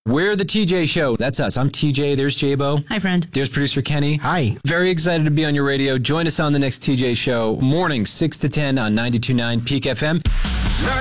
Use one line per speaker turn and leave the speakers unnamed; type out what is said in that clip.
We're the TJ Show. That's us. I'm TJ. There's J-Bo.
Hi, friend.
There's producer Kenny.
Hi.
Very excited to be on your radio. Join us on the next TJ Show, morning 6 to 10 on 92.9 Peak FM.